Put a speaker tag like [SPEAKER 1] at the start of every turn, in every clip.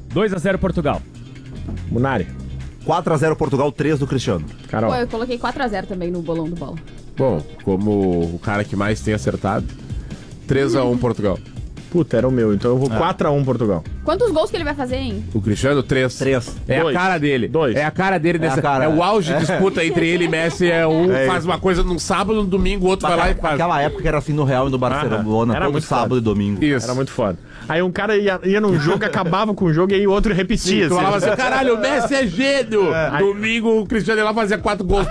[SPEAKER 1] 2-0 Portugal.
[SPEAKER 2] Munari.
[SPEAKER 3] 4-0 Portugal, 3 do Cristiano.
[SPEAKER 2] Carol.
[SPEAKER 4] Pô, eu coloquei 4-0 também no bolão do bola.
[SPEAKER 5] Bom, como o cara que mais tem acertado, 3-1 Portugal.
[SPEAKER 2] Puta, era o meu. Então eu vou 4-1 Portugal.
[SPEAKER 4] Quantos gols que ele vai fazer, hein?
[SPEAKER 5] O Cristiano, 3.
[SPEAKER 3] 3.
[SPEAKER 5] É
[SPEAKER 2] Dois.
[SPEAKER 5] a cara dele.
[SPEAKER 2] 2.
[SPEAKER 5] É a cara dele nessa.
[SPEAKER 3] a cara.
[SPEAKER 5] É o auge de disputa entre ele e Messi. Faz
[SPEAKER 3] isso.
[SPEAKER 5] uma coisa num sábado, no domingo, o outro vai lá e faz.
[SPEAKER 3] Aquela época que era assim no Real e no Barcelona,
[SPEAKER 2] Era
[SPEAKER 3] todo
[SPEAKER 2] muito
[SPEAKER 3] sábado
[SPEAKER 2] foda.
[SPEAKER 3] e domingo.
[SPEAKER 5] Isso.
[SPEAKER 2] Era muito foda. Aí um cara ia num jogo, acabava com o jogo e aí o outro repetia.
[SPEAKER 5] Tu falava assim, caralho, o Messi é gênio. Domingo, o Cristiano ia lá fazia 4 gols.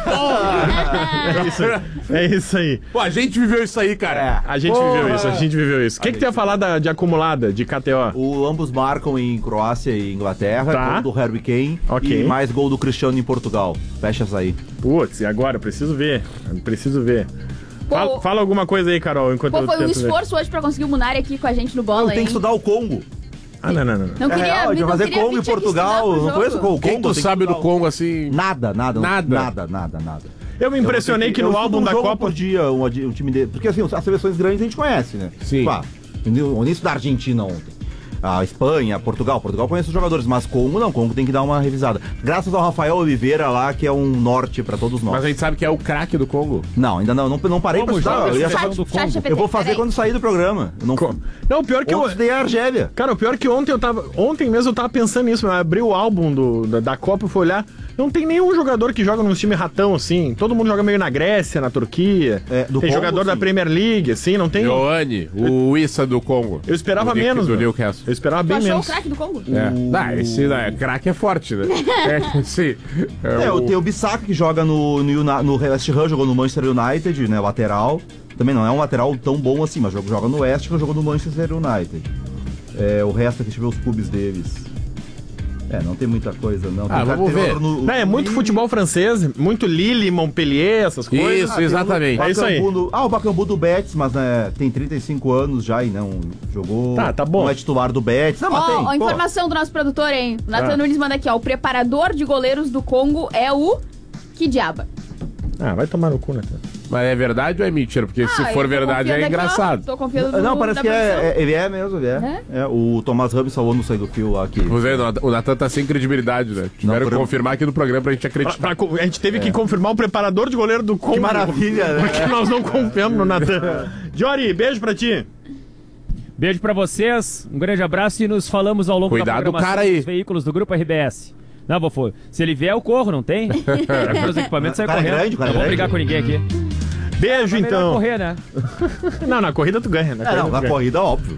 [SPEAKER 2] É isso aí.
[SPEAKER 5] Pô, a gente viveu isso aí, cara.
[SPEAKER 2] A gente viveu isso. O que tu ia falar de acumulada, de KTO?
[SPEAKER 3] Ambos marcam em Croácia e Inglaterra,
[SPEAKER 2] Tá.
[SPEAKER 3] gol do Harry Kane
[SPEAKER 2] Ok.
[SPEAKER 3] e mais gol do Cristiano em Portugal. Fecha essa aí.
[SPEAKER 2] Putz, e agora? Preciso ver.
[SPEAKER 4] Pô,
[SPEAKER 2] Fala alguma coisa aí, Carol, enquanto
[SPEAKER 4] Pô,
[SPEAKER 2] eu
[SPEAKER 4] foi um
[SPEAKER 2] tento ver.
[SPEAKER 4] esforço hoje pra conseguir o Munari aqui com a gente no bola,
[SPEAKER 3] Tem
[SPEAKER 4] hein?
[SPEAKER 3] que estudar o Congo.
[SPEAKER 2] Ah, não.
[SPEAKER 4] Não queria,
[SPEAKER 3] real, de
[SPEAKER 4] não
[SPEAKER 3] fazer
[SPEAKER 4] queria
[SPEAKER 3] Congo
[SPEAKER 4] vir
[SPEAKER 3] e
[SPEAKER 4] aqui
[SPEAKER 3] Portugal.
[SPEAKER 4] estudar pro
[SPEAKER 3] Não
[SPEAKER 4] jogo.
[SPEAKER 3] conheço o Congo.
[SPEAKER 5] Quem tu
[SPEAKER 3] tem que
[SPEAKER 5] sabe do
[SPEAKER 3] estudar
[SPEAKER 5] Congo assim?
[SPEAKER 3] Nada.
[SPEAKER 5] Nada?
[SPEAKER 2] Eu me impressionei que no álbum da Copa...
[SPEAKER 3] por dia um time dele. Porque assim, as seleções grandes a gente conhece, né?
[SPEAKER 5] Sim.
[SPEAKER 3] Pá, o início da Argentina ontem. A Espanha, Portugal conhece os jogadores, mas Congo não, Congo tem que dar uma revisada. Graças ao Rafael Oliveira lá, que é um norte pra todos nós.
[SPEAKER 5] Mas a gente sabe que é o craque do Congo.
[SPEAKER 3] Não, ainda não parei pra estudar. Eu vou fazer quando sair do programa.
[SPEAKER 2] Não, pior que
[SPEAKER 3] Ontem estudei a Argélia.
[SPEAKER 2] Cara, o pior que ontem mesmo eu tava pensando nisso, eu abri o álbum da Copa e fui olhar. Não tem nenhum jogador que joga num time ratão, assim. Todo mundo joga meio na Grécia, na Turquia.
[SPEAKER 3] Do
[SPEAKER 2] tem
[SPEAKER 3] Congo,
[SPEAKER 2] jogador da
[SPEAKER 3] sim.
[SPEAKER 2] Premier League, assim, não tem...
[SPEAKER 5] Ioane, o Issa do Congo.
[SPEAKER 2] Eu esperava menos,
[SPEAKER 5] do
[SPEAKER 2] mano.
[SPEAKER 5] Newcastle.
[SPEAKER 2] Eu esperava
[SPEAKER 4] Tu
[SPEAKER 2] bem
[SPEAKER 4] achou
[SPEAKER 2] menos.
[SPEAKER 4] o craque do Congo?
[SPEAKER 5] Esse craque é forte, né? Sim.
[SPEAKER 3] Tem o Bissaka que joga no West Ham, jogou no Manchester United, né? Lateral. Também não é um lateral tão bom assim, mas joga no West Ham, jogou no Manchester United. O resto aqui, deixa eu ver os clubes deles. Não tem muita coisa, não. Tem
[SPEAKER 5] vamos ver.
[SPEAKER 2] Não, é muito futebol francês, muito Lille, Montpellier, essas coisas.
[SPEAKER 5] Isso, exatamente.
[SPEAKER 2] É isso aí.
[SPEAKER 3] O Bakambu do Betis, mas tem 35 anos já e não jogou.
[SPEAKER 2] Tá bom.
[SPEAKER 3] Não é titular do Betis. Não, mas tem.
[SPEAKER 4] Ó, informação do nosso produtor, hein? O Nathan Nunes manda aqui, ó. O preparador de goleiros do Congo é o... Que diaba?
[SPEAKER 2] Vai tomar no cu, né?
[SPEAKER 5] Mas é verdade ou é mentira? Porque se for verdade é engraçado.
[SPEAKER 4] Tô confiando
[SPEAKER 3] Não, parece que ele é mesmo, ele é. O Thomas Ramos salvou no sair do fio lá aqui.
[SPEAKER 5] Você vê, o Natan tá sem credibilidade, né? Tiveram que confirmar aqui no programa pra gente acreditar.
[SPEAKER 2] A gente teve que confirmar o preparador de goleiro do Congo.
[SPEAKER 3] Que maravilha, né?
[SPEAKER 2] Porque nós não confiamos no Natan. Jory, beijo pra ti.
[SPEAKER 1] Beijo pra vocês, um grande abraço e nos falamos ao longo
[SPEAKER 5] Cuidado,
[SPEAKER 1] da programação
[SPEAKER 5] cara aí.
[SPEAKER 1] dos veículos do Grupo RBS. Não, Bofô, se ele vier eu corro, não tem? Os equipamentos saem
[SPEAKER 3] O cara é
[SPEAKER 1] correndo.
[SPEAKER 3] grande, o cara é
[SPEAKER 1] Não vou
[SPEAKER 3] grande.
[SPEAKER 1] brigar com ninguém aqui.
[SPEAKER 2] Beijo,
[SPEAKER 1] É melhor
[SPEAKER 2] então.
[SPEAKER 1] correr, né?
[SPEAKER 2] Não, na corrida tu ganha.
[SPEAKER 3] Na corrida, óbvio.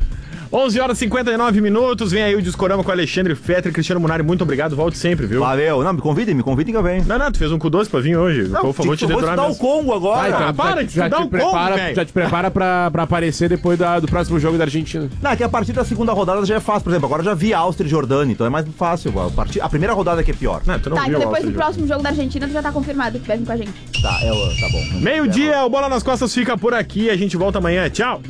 [SPEAKER 2] 11h59, vem aí o Discorama com Alexandre Fetter, Cristiano Munari, muito obrigado, volte sempre, viu?
[SPEAKER 3] Valeu. Não, me convidem que eu venho.
[SPEAKER 2] Não, tu fez um cu doce pra vir hoje, por favor, te
[SPEAKER 3] eu vou
[SPEAKER 2] detonar
[SPEAKER 3] estudar o
[SPEAKER 2] mesmo.
[SPEAKER 3] Congo agora.
[SPEAKER 2] para de estudar o Congo, velho.
[SPEAKER 5] Já te prepara pra aparecer depois do próximo jogo da Argentina.
[SPEAKER 3] Não, é que a partir da segunda rodada já é fácil. Por exemplo, agora já vi Áustria e Jordânia, então é mais fácil. A primeira rodada que é pior.
[SPEAKER 2] Não, tu não
[SPEAKER 4] Tá,
[SPEAKER 2] viu
[SPEAKER 4] então
[SPEAKER 2] a
[SPEAKER 4] depois do
[SPEAKER 2] Áustria
[SPEAKER 4] próximo jogo da Argentina, tu já tá confirmado que vai vir com a gente.
[SPEAKER 3] Tá bom.
[SPEAKER 2] Meio-dia, o Bola nas Costas fica por aqui, a gente volta amanhã, tchau!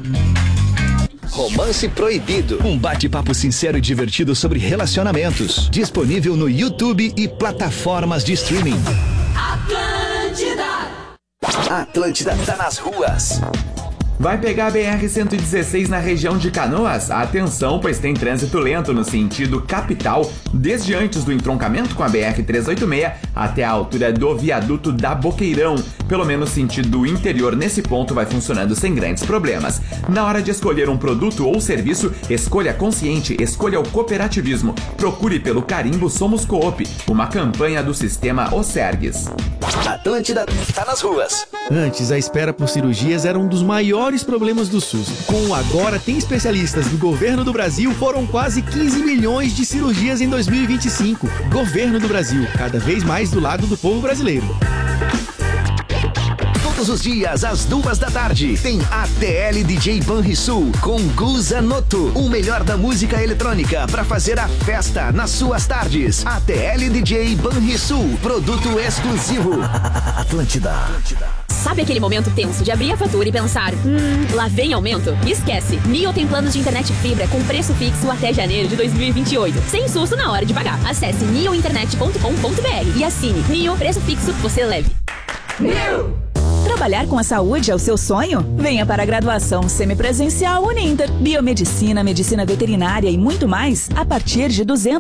[SPEAKER 6] Romance Proibido. Um bate-papo sincero e divertido sobre relacionamentos. Disponível no YouTube e plataformas de streaming. Atlântida tá nas ruas.
[SPEAKER 7] Vai pegar a BR-116 na região de Canoas? Atenção, pois tem trânsito lento no sentido capital, desde antes do entroncamento com a BR-386 até a altura do viaduto da Boqueirão. Pelo menos sentido interior nesse ponto vai funcionando sem grandes problemas. Na hora de escolher um produto ou serviço, escolha consciente, escolha o cooperativismo. Procure pelo carimbo Somos Coop, uma campanha do sistema Osergues.
[SPEAKER 6] Atlântida tá nas ruas.
[SPEAKER 8] Antes, a espera por cirurgias era um dos maiores problemas do SUS. Com o Agora Tem Especialistas do Governo do Brasil, foram quase 15 milhões de cirurgias em 2025. Governo do Brasil, cada vez mais do lado do povo brasileiro.
[SPEAKER 6] Todos os dias, às 14h, tem ATL DJ Banrisul com Guza Noto. O melhor da música eletrônica para fazer a festa nas suas tardes. ATL DJ Banrisul, produto exclusivo. Atlântida.
[SPEAKER 9] Sabe aquele momento tenso de abrir a fatura e pensar, lá vem aumento? Esquece! Nio tem planos de internet fibra com preço fixo até janeiro de 2028. Sem susto na hora de pagar. Acesse niointernet.com.br e assine. Nio, preço fixo, você leve.
[SPEAKER 10] Nio! Trabalhar com a saúde é o seu sonho? Venha para a graduação semipresencial Uninter. Biomedicina, medicina veterinária e muito mais a partir de R$